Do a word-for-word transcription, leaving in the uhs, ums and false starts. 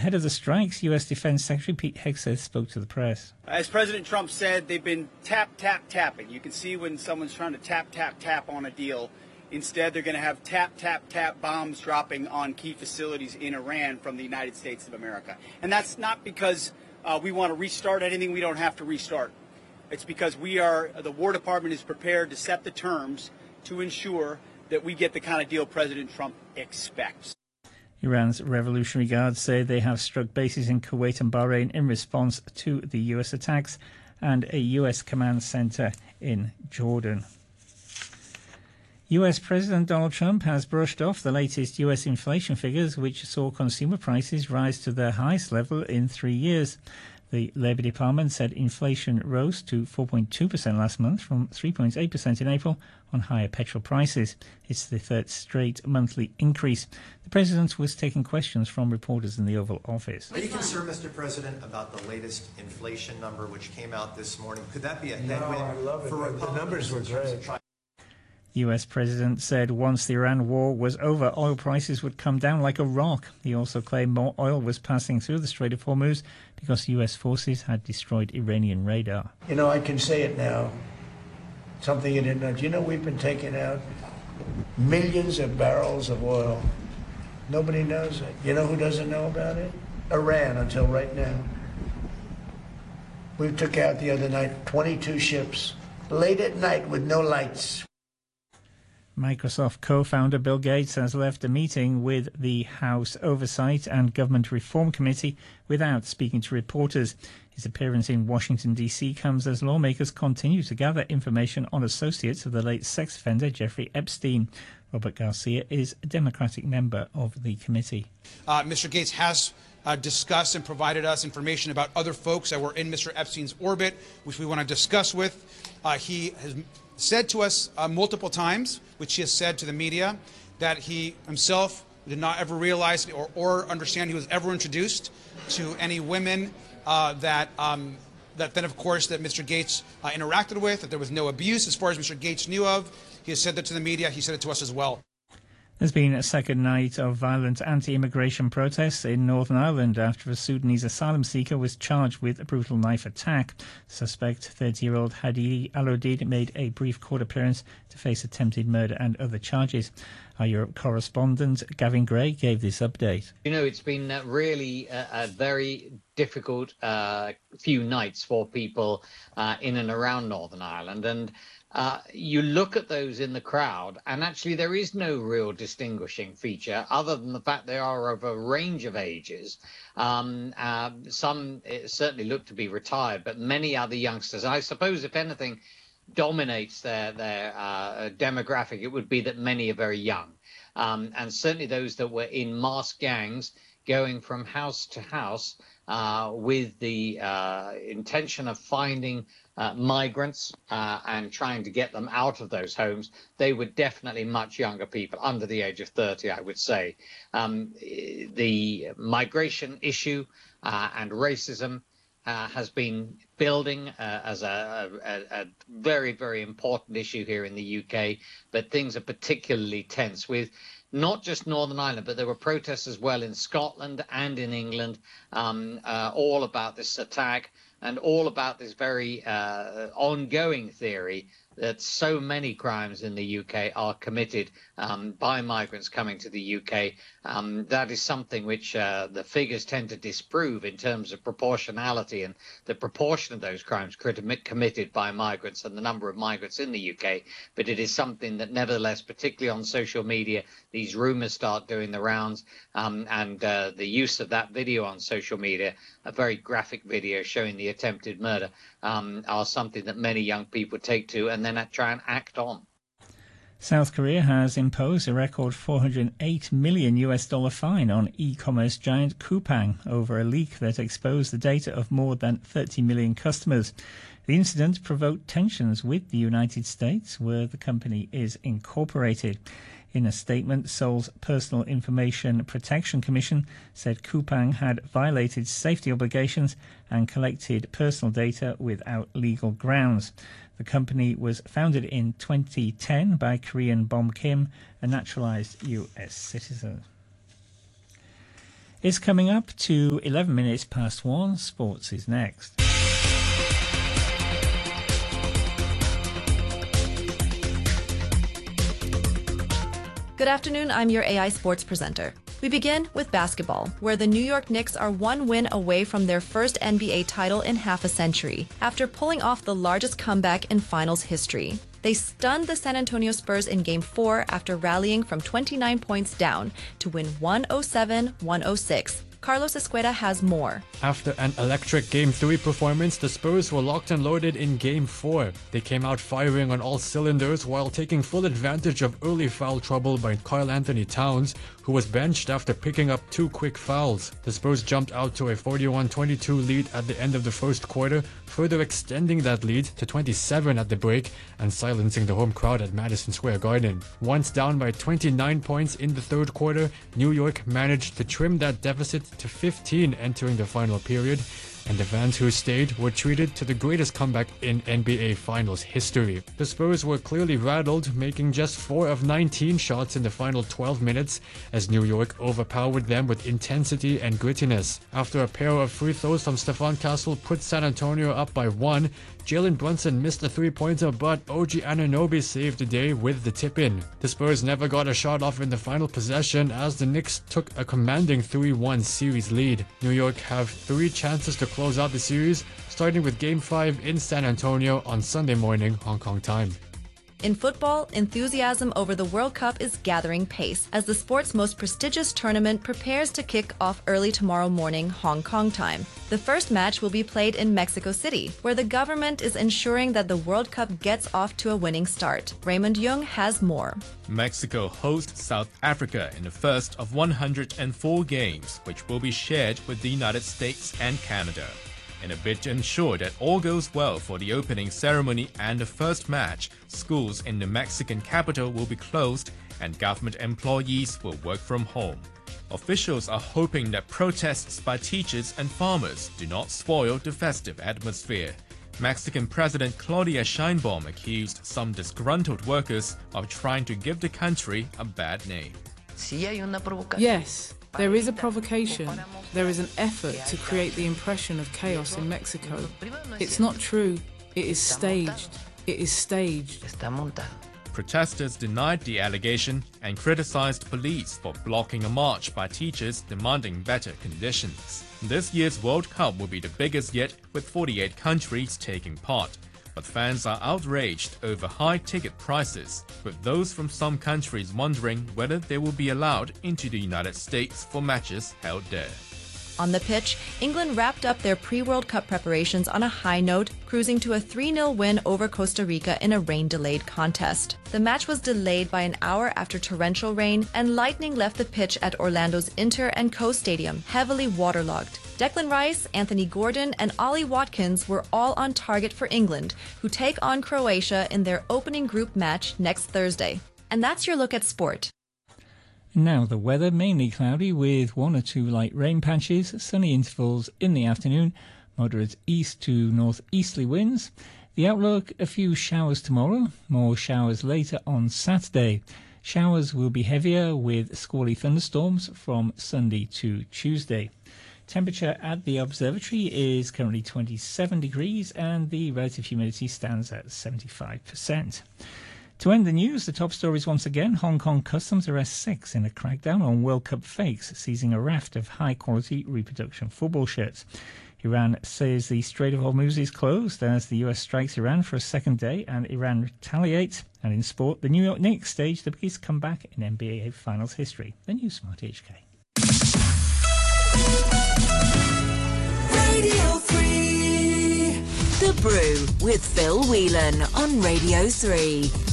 Ahead of the strikes, U S Defense Secretary Pete Hegseth spoke to the press. As President Trump said, they've been tap, tap, tapping. You can see when someone's trying to tap, tap, tap on a deal. Instead, they're going to have tap, tap, tap bombs dropping on key facilities in Iran from the United States of America. And that's not because uh, we want to restart anything we don't have to restart. It's because we are, the War Department is prepared to set the terms to ensure that we get the kind of deal President Trump expects. Iran's Revolutionary Guards say they have struck bases in Kuwait and Bahrain in response to the U S attacks and a U S command center in Jordan. U S President Donald Trump has brushed off the latest U S inflation figures, which saw consumer prices rise to their highest level in three years. The Labour Department said inflation rose to four point two percent last month from three point eight percent in April on higher petrol prices. It's the third straight monthly increase. The President was taking questions from reporters in the Oval Office. Are you concerned, Mister President, about the latest inflation number which came out this morning? Could that be a headwind no, I love it. for The numbers were great. The U S President said once the Iran war was over, oil prices would come down like a rock. He also claimed more oil was passing through the Strait of Hormuz because U S forces had destroyed Iranian radar. You know, I can say it now. Something you didn't know. Do you know we've been taking out millions of barrels of oil? Nobody knows it. You know who doesn't know about it? Iran, until right now. We took out the other night twenty-two ships, late at night with no lights. Microsoft co-founder Bill Gates has left a meeting with the House Oversight and Government Reform Committee without speaking to reporters. His appearance in Washington, D C comes as lawmakers continue to gather information on associates of the late sex offender Jeffrey Epstein. Robert Garcia is a Democratic member of the committee. Uh, Mister Gates has uh, discussed and provided us information about other folks that were in Mister Epstein's orbit, which we want to discuss with. Uh, he has said to us uh, multiple times, which he has said to the media, that he himself did not ever realize or, or understand he was ever introduced to any women uh, that um, that then, of course, that Mister Gates uh, interacted with, that there was no abuse as far as Mister Gates knew of. He has said that to the media. He said it to us as well. There's been a second night of violent anti-immigration protests in Northern Ireland after a Sudanese asylum seeker was charged with a brutal knife attack. Suspect thirty-year-old Hadi Alodid made a brief court appearance to face attempted murder and other charges. Our Europe correspondent Gavin Gray gave this update. You know, it's been uh, really a, a very difficult uh, few nights for people uh, in and around Northern Ireland, and Uh, you look at those in the crowd, and actually there is no real distinguishing feature other than the fact they are of a range of ages. Um, uh, some certainly look to be retired, but many other youngsters. I suppose, if anything dominates their, their uh, demographic, it would be that many are very young. Um, and certainly those that were in masked gangs going from house to house uh, with the uh, intention of finding Uh, migrants uh, and trying to get them out of those homes. They were definitely much younger people, under the age of thirty, I would say. Um, the migration issue uh, and racism uh, has been building uh, as a, a, a very, very important issue here in the U K, but things are particularly tense with not just Northern Ireland, but there were protests as well in Scotland and in England, um, uh, all about this attack and all about this very uh, ongoing theory that so many crimes in the U K are committed um, by migrants coming to the U K. Um, that is something which uh, the figures tend to disprove in terms of proportionality and the proportion of those crimes committed by migrants and the number of migrants in the U K. But it is something that nevertheless, particularly on social media, these rumours start doing the rounds, um, and uh, the use of that video on social media, a very graphic video showing the attempted murder, um, are something that many young people take to and then try and act on. South Korea has imposed a record four hundred eight million U S dollar fine on e-commerce giant Coupang over a leak that exposed the data of more than thirty million customers. The incident provoked tensions with the United States, where the company is incorporated. In a statement, Seoul's Personal Information Protection Commission said Coupang had violated safety obligations and collected personal data without legal grounds. The company was founded in twenty ten by Korean Bom Kim, a naturalized U S citizen. It's coming up to eleven minutes past one. Sports is next. Good afternoon, I'm your A I Sports presenter. We begin with basketball, where the New York Knicks are one win away from their first N B A title in half a century, after pulling off the largest comeback in finals history. They stunned the San Antonio Spurs in Game four after rallying from twenty-nine points down to win one oh seven to one oh six. Carlos Escueda has more. After an electric Game three performance, the Spurs were locked and loaded in Game four. They came out firing on all cylinders while taking full advantage of early foul trouble by Karl Anthony Towns, who was benched after picking up two quick fouls. The Spurs jumped out to a forty-one twenty-two lead at the end of the first quarter, further extending that lead to twenty-seven at the break and silencing the home crowd at Madison Square Garden. Once down by twenty-nine points in the third quarter, New York managed to trim that deficit to fifteen entering the final period, and the fans who stayed were treated to the greatest comeback in N B A Finals history. The Spurs were clearly rattled, making just four of nineteen shots in the final twelve minutes as New York overpowered them with intensity and grittiness. After a pair of free throws from Stephon Castle put San Antonio up by one, Jalen Brunson missed a three-pointer, but O G Anunoby saved the day with the tip-in. The Spurs never got a shot off in the final possession as the Knicks took a commanding three one series lead. New York have three chances to close out the series, starting with Game five in San Antonio on Sunday morning, Hong Kong time. In football, enthusiasm over the World Cup is gathering pace as the sport's most prestigious tournament prepares to kick off early tomorrow morning, Hong Kong time. The first match will be played in Mexico City, where the government is ensuring that the World Cup gets off to a winning start. Raymond Young has more. Mexico hosts South Africa in the first of one hundred four games, which will be shared with the United States and Canada. In a bid to ensure that all goes well for the opening ceremony and the first match, schools in the Mexican capital will be closed and government employees will work from home. Officials are hoping that protests by teachers and farmers do not spoil the festive atmosphere. Mexican President Claudia Sheinbaum accused some disgruntled workers of trying to give the country a bad name. Yes. There is a provocation. There is an effort to create the impression of chaos in Mexico. It's not true. It is staged. It is staged. Protesters denied the allegation and criticized police for blocking a march by teachers demanding better conditions. This year's World Cup will be the biggest yet, with forty-eight countries taking part. But fans are outraged over high ticket prices, with those from some countries wondering whether they will be allowed into the United States for matches held there. On the pitch, England wrapped up their pre-World Cup preparations on a high note, cruising to a three nil win over Costa Rica in a rain-delayed contest. The match was delayed by an hour after torrential rain, and lightning left the pitch at Orlando's Inter and Co Stadium heavily waterlogged. Declan Rice, Anthony Gordon, and Ollie Watkins were all on target for England, who take on Croatia in their opening group match next Thursday. And that's your look at sport. Now the weather, mainly cloudy with one or two light rain patches, sunny intervals in the afternoon, moderate east to northeasterly winds. The outlook, a few showers tomorrow, more showers later on Saturday. Showers will be heavier with squally thunderstorms from Sunday to Tuesday. Temperature at the observatory is currently twenty-seven degrees and the relative humidity stands at seventy-five percent. To end the news, the top stories once again. Hong Kong Customs arrests six in a crackdown on World Cup fakes, seizing a raft of high-quality reproduction football shirts. Iran says the Strait of Hormuz is closed as the U S strikes Iran for a second day and Iran retaliates. And in sport, the New York Knicks stage the biggest comeback in N B A Finals history. The new Smart H K. Radio three. The Brew with Phil Whelan on Radio three.